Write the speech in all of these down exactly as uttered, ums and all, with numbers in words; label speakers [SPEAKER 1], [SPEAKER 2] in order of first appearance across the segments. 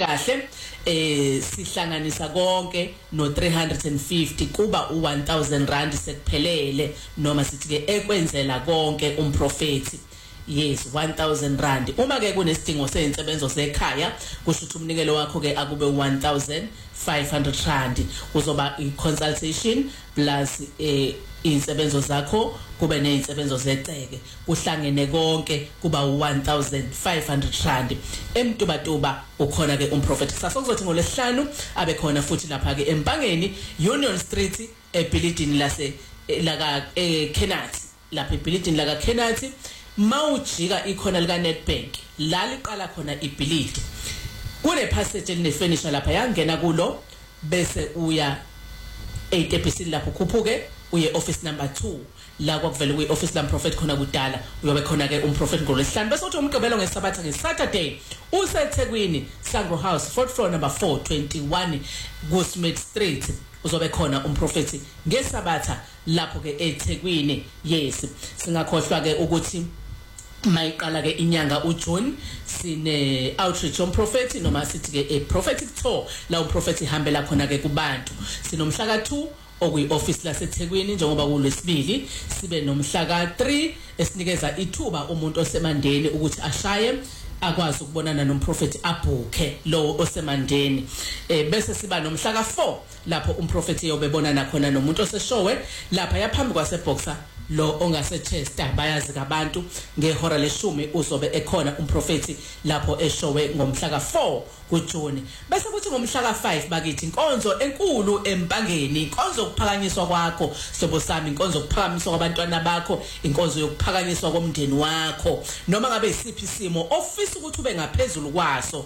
[SPEAKER 1] kahle eh sihlanganisa konke no three hundred fifty kuba u one thousand rand sekuphelele noma sithi ke ekwenzela konke umprofeti. Yes, one thousand rand. Uma ke kunesidingo seyinsebenzo sekhaya kusho ukuthi umnikelo wakho ke akube one thousand five hundred rand. Uzoba i-consultation plus eh insebenzo zakho kube nezinsebenzo zeceke kuhlangene konke kuba one thousand five hundred rand. Emtubatuba ukhona ke umprofeti kusasa kuzothi ngolesihlanu abe khona futhi lapha ke eMpangeni Union Street ebuilding lase laka eKenati lapha ebuilding laka Kenati mawujika ikhona lika Nedbank la liqala khona ibhilidi kune passage eline furniture lapha yangena kulo bese uya eight episini lapho khuphuke uye office number two la kwakuvela kwi office lam prophet khona kudala uyobe khona ke umprofeti ngolesihlanu bese uthi umgqibelo ngesabatha ngeSaturday useThekwini Sangro House fourth floor number four twenty-one Gusmith Street uzobe khona umprofeti ngesabatha lapho ke eThekwini. Yes, singakhohlwa ke ukuthi mayiqala ke inyanga uJune sine outreach on prophet noma sithi ke a prophetic tour la umprofeti ihambela khona ke kubantu. Sinomhla ka two okuyi office laseThekwini njengoba kulesibili sibe nomhla ka three esinikeza ithuba umuntu osemandeni ukuthi ashaye akwazi ukubonana nomprofeti abhuke lo osemandeni. Eh bese siba nomhla ka four lapho umprofeti yobebonana khona nomuntu oseshowe lapha yaphambi kwaseBoxer lo ongase Chester bayazi kabantu ngehora leshumi uzobe ekhona umprofeti lapho eshowe ngomhla ka four kuJune. Bese kuthi ngomhla ka five bakithi inkonzo enkulu eMpangeni, inkonzo ukuphakanyiswa kwakho sobo sami, inkonzo ukuphakanyiswa kwabantwana bakho, inkonzo yokuphakanyiswa komndeni wakho noma ngabe isiphi isimo ofisa ukuthi ube ngaphezulu kwaso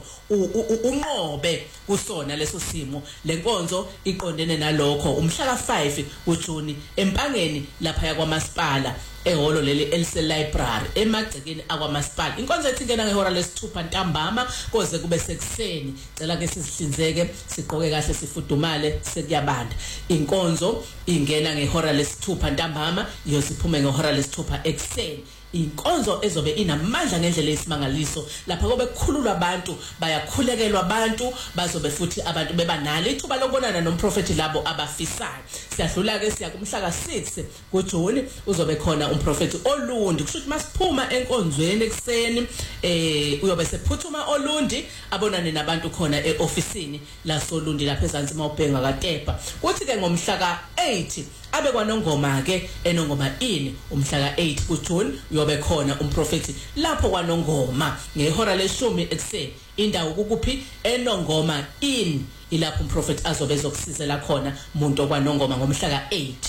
[SPEAKER 1] unqobe kusona leso simo. Lenkonzo iqondene nalokho umhla ka five kuJune eMpangeni lapha yakwaMasipala eholo leli Else Library emagcekeni akwaMasipala. Inkonzo ethi ngena ngehora lesithupha ntambama koze kube sekuseni. Cela ke sizihlinzeke sigqoke kahle sifudumale sekuyabanda. Inkonzo ingena ngehora lesithupha ntambama yosiphume ngehora lesithupha ekseni. Inkonzo ezobe inamandla ngendlela esimangaliso lapha kobe kukhululwa abantu bayakhulekelwa abantu bazobe futhi abantu bebanalo ithuba lokubonana nomprofeti labo abafisayo. Siyadlula ke siya kumhla ka six kuJune uzobe khona umprofeti Olundi kusho ukuthi masiphuma enkonzweni ekseni eh uyobe sephuthuma Olundi abonane nabantu khona eofisini la Solundi lapha eZansi mawubhenga kaTepa. Kuthi ke ngomhla ka eight abe kwaNongoma ke eNongoma ini umhla ka eight kuJune uyobe khona umprofeti lapho kwaNongoma ngehora leshumi ekseni indawo ukuphi eNongoma ini ilapho umprofeti azobe ezokusizela khona umuntu okwaNongoma ngomhla ka eight.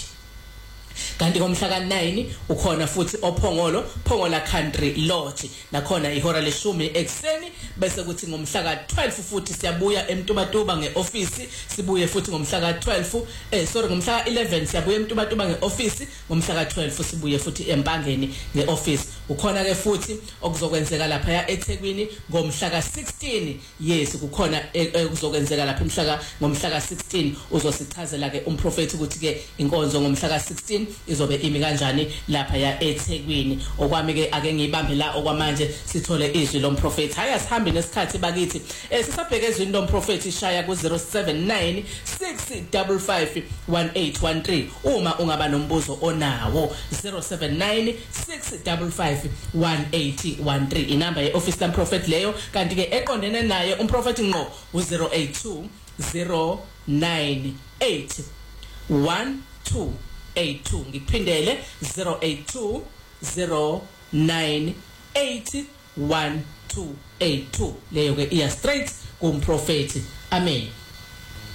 [SPEAKER 1] Kanti ngomhla ka nine ukhona futhi oPhongolo Phongola Country Lodge nakhona ihora leshumi ekseni. Bese kuthi ngomhla ka twelve futhi siyabuya eMtubatuba ngeoffice sibuye futhi ngomhla ka twelve eh sorry ngomhla ka eleven siyabuya eMtubatuba ngeoffice ngomhla ka twelve sibuye futhi eMpangeni ngeoffice. Ukhona ke futhi okuzokwenzeka lapha ya eThekwini ngomhla ka sixteen. Yes, kukhona okuzokwenzeka lapha umhla ka ngomhla ka sixteen uzosichazela ke umprofeti ukuthi ke inkonzo ngomhla ka sixteen izobe imi kanjani lapha ya eThekwini. Okwami ke ake ngiyibambe la okwamanje sithole izwi lomprofeti. Haya sihambe nesikhathi bakithi eh sisabheke ezwini lomprofeti shaya ku zero seven nine six five five one eight one three uma ungaba nombuzo onawo zero seven nine six five five one eight one three inamba ye office la prophet leyo. Kanti ke eqondene naye umprofeti ngqo u zero eight two zero nine eight one two eight two ngiphindele zero eight two zero nine eight one two eight two leyo ke iya straight kumprofeti. Amen.